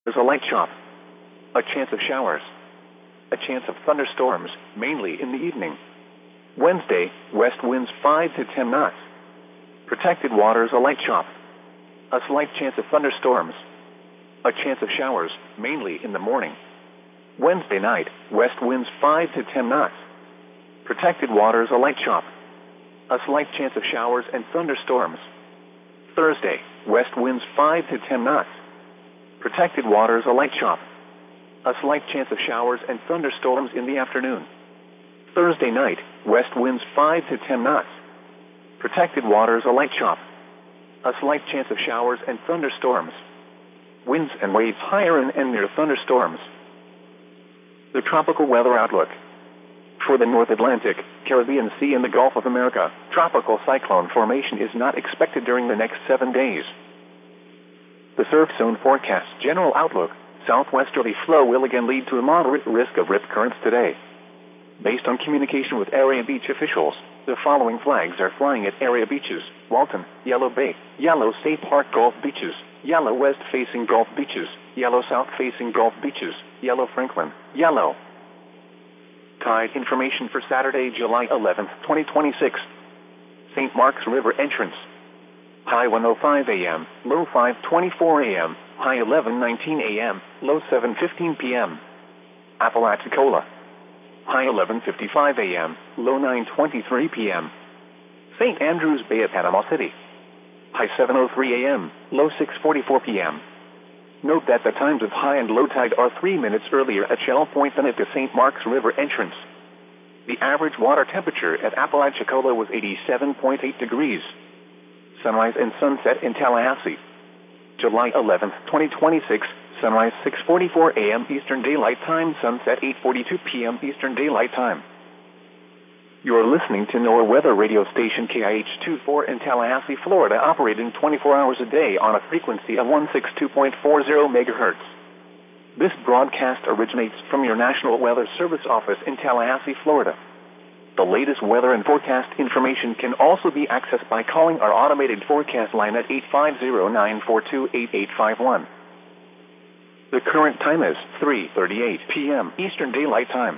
There's a light chop. A chance of showers. A chance of thunderstorms, mainly in the evening. Wednesday, west winds 5 to 10 knots. Protected waters, a light chop. A slight chance of thunderstorms. A chance of showers, mainly in the morning. Wednesday night, west winds 5 to 10 knots. Protected waters, a light chop. A slight chance of showers and thunderstorms. Thursday, west winds 5 to 10 knots. Protected waters, a light chop. A slight chance of showers and thunderstorms in the afternoon. Thursday night, west winds 5 to 10 knots. Protected waters, a light chop. A slight chance of showers and thunderstorms. Winds and waves higher and near thunderstorms. The tropical weather outlook. For the North Atlantic, Caribbean Sea and the Gulf of America, tropical cyclone formation is not expected during the next 7 days. The surf zone forecast general outlook. Southwesterly flow will again lead to a moderate risk of rip currents today. Based on communication with area beach officials, the following flags are flying at area beaches: Walton, Yellow Bay, Yellow State Park Gulf Beaches, Yellow West-facing Gulf Beaches, Yellow South-facing Gulf Beaches, Yellow Franklin, Yellow. Tide information for Saturday, July 11, 2026. St. Mark's River entrance. High 1:05 a.m., low 5:24 a.m., high 11:19 a.m., low 7:15 p.m. Apalachicola. High 11:55 a.m., low 9:23 p.m. St. Andrews Bay at Panama City. High 7:03 a.m., low 6:44 p.m. Note that the times of high and low tide are 3 minutes earlier at Shell Point than at the St. Mark's River entrance. The average water temperature at Apalachicola was 87.8 degrees. Sunrise and sunset in Tallahassee. July 11, 2026, sunrise 6:44 a.m. Eastern Daylight Time, sunset 8:42 p.m. Eastern Daylight Time. You are listening to NOAA weather radio station KIH-24 in Tallahassee, Florida, operating 24 hours a day on a frequency of 162.40 megahertz. This broadcast originates from your National Weather Service office in Tallahassee, Florida. The latest weather and forecast information can also be accessed by calling our automated forecast line at 850-942-8851. The current time is 3:38 p.m. Eastern Daylight Time.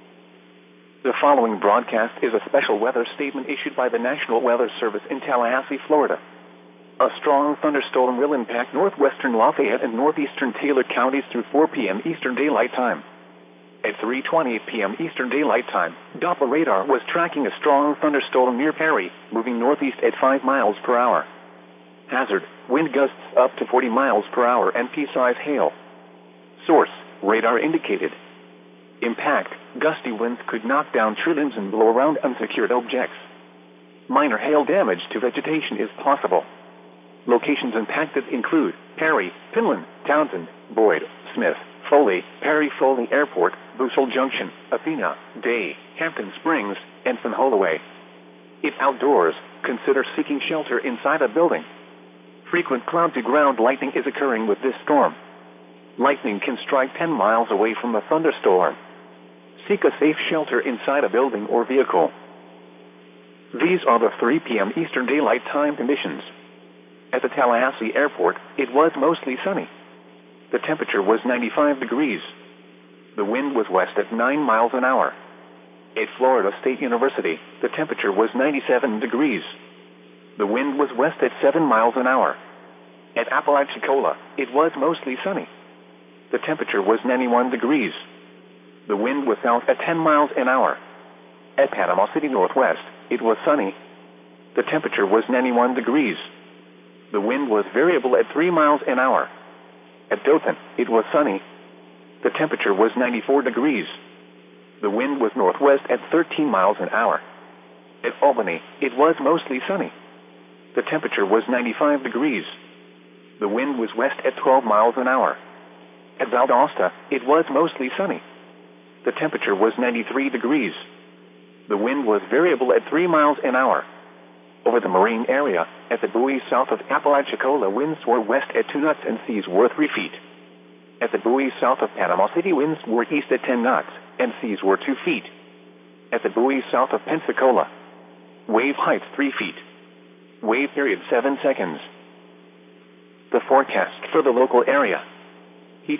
The following broadcast is a special weather statement issued by the National Weather Service in Tallahassee, Florida. A strong thunderstorm will impact northwestern Lafayette and northeastern Taylor counties through 4 p.m. Eastern Daylight Time. At 3:28 p.m. Eastern Daylight Time, Doppler radar was tracking a strong thunderstorm near Perry, moving northeast at 5 miles per hour. Hazard, wind gusts up to 40 miles per hour and pea-size hail. Source, radar indicated. Impact, gusty winds could knock down tree limbs and blow around unsecured objects. Minor hail damage to vegetation is possible. Locations impacted include Perry, Pinland, Townsend, Boyd, Smith, Foley, Perry-Foley Airport, Bussell Junction, Athena, Day, Hampton Springs, and Holloway. If outdoors, consider seeking shelter inside a building. Frequent cloud-to-ground lightning is occurring with this storm. Lightning can strike 10 miles away from a thunderstorm. Seek a safe shelter inside a building or vehicle. These are the 3 p.m. Eastern Daylight Time conditions. At the Tallahassee Airport, it was mostly sunny. The temperature was 95 degrees. The wind was west at 9 miles an hour. At Florida State University, the temperature was 97 degrees. The wind was west at 7 miles an hour. At Apalachicola, it was mostly sunny. The temperature was 91 degrees. The wind was south at 10 miles an hour. At Panama City Northwest, it was sunny. The temperature was 91 degrees. The wind was variable at 3 miles an hour. At Dothan, it was sunny. The temperature was 94 degrees. The wind was northwest at 13 miles an hour. At Albany, it was mostly sunny. The temperature was 95 degrees. The wind was west at 12 miles an hour. At Valdosta, it was mostly sunny. The temperature was 93 degrees. The wind was variable at 3 miles an hour. Over the marine area, at the buoys south of Apalachicola, winds were west at 2 knots and seas were 3 feet. At the buoys south of Panama City, winds were east at 10 knots and seas were 2 feet. At the buoys south of Pensacola, wave height 3 feet. Wave period 7 seconds. The forecast for the local area.